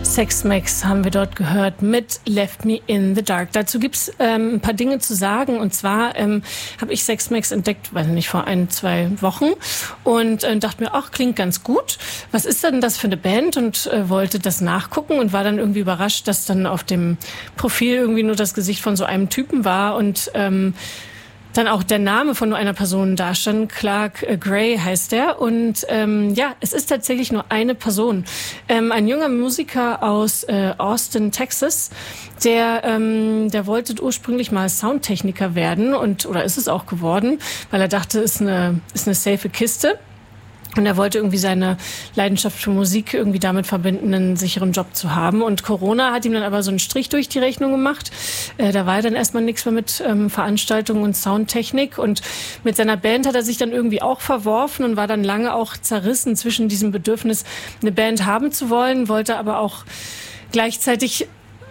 Sex Max haben wir dort gehört mit Left Me in the Dark. Dazu gibt's ein paar Dinge zu sagen. Und zwar habe ich Sex Max entdeckt, weiß nicht, vor 1-2 Wochen und dachte mir, ach, klingt ganz gut. Was ist denn das für eine Band? Und wollte das nachgucken und war dann irgendwie überrascht, dass dann auf dem Profil irgendwie nur das Gesicht von so einem Typen war und dann auch der Name von nur einer Person da stand. Clark Gray heißt der. Und ja, es ist tatsächlich nur eine Person. Ein junger Musiker aus Austin, Texas, der wollte ursprünglich mal Soundtechniker werden oder ist es auch geworden, weil er dachte, ist eine safe Kiste. Und er wollte irgendwie seine Leidenschaft für Musik irgendwie damit verbinden, einen sicheren Job zu haben. Und Corona hat ihm dann aber so einen Strich durch die Rechnung gemacht. Da war dann erstmal nichts mehr mit Veranstaltungen und Soundtechnik. Und mit seiner Band hat er sich dann irgendwie auch verworfen und war dann lange auch zerrissen zwischen diesem Bedürfnis, eine Band haben zu wollen, wollte aber auch gleichzeitig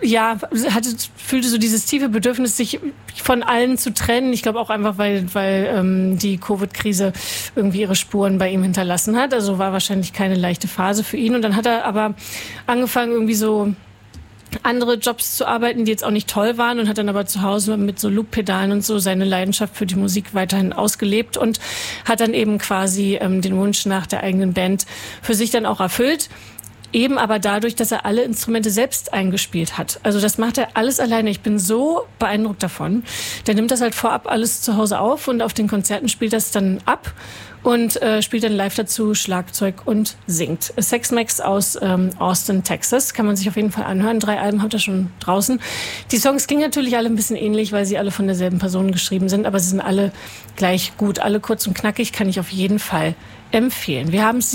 fühlte so dieses tiefe Bedürfnis, sich von allen zu trennen. Ich glaube auch einfach, weil die Covid-Krise irgendwie ihre Spuren bei ihm hinterlassen hat. Also war wahrscheinlich keine leichte Phase für ihn. Und dann hat er aber angefangen, irgendwie so andere Jobs zu arbeiten, die jetzt auch nicht toll waren, und hat dann aber zu Hause mit so Loop-Pedalen und so seine Leidenschaft für die Musik weiterhin ausgelebt und hat dann eben quasi den Wunsch nach der eigenen Band für sich dann auch erfüllt. Eben aber dadurch, dass er alle Instrumente selbst eingespielt hat. Also das macht er alles alleine. Ich bin so beeindruckt davon. Der nimmt das halt vorab alles zu Hause auf und auf den Konzerten spielt das dann ab und spielt dann live dazu Schlagzeug und singt. Sex Max aus Austin, Texas. Kann man sich auf jeden Fall anhören. 3 Alben hat er schon draußen. Die Songs klingen natürlich alle ein bisschen ähnlich, weil sie alle von derselben Person geschrieben sind, aber sie sind alle gleich gut. Alle kurz und knackig, kann ich auf jeden Fall empfehlen. Wir haben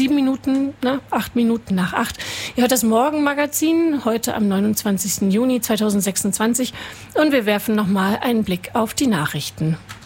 8 Minuten nach 8. Ihr hört das Morgenmagazin heute am 29. Juni 2026 und wir werfen nochmal einen Blick auf die Nachrichten.